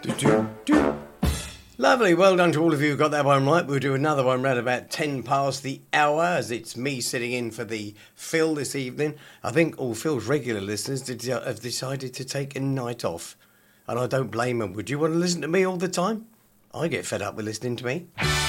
Do. Lovely, well done to all of you who got that one right. We'll do another one round about 10 past the hour, as it's me sitting in for the Phil this evening. I think all Phil's regular listeners have decided to take a night off, and I don't blame them. Would you want to listen to me all the time? I get fed up with listening to me.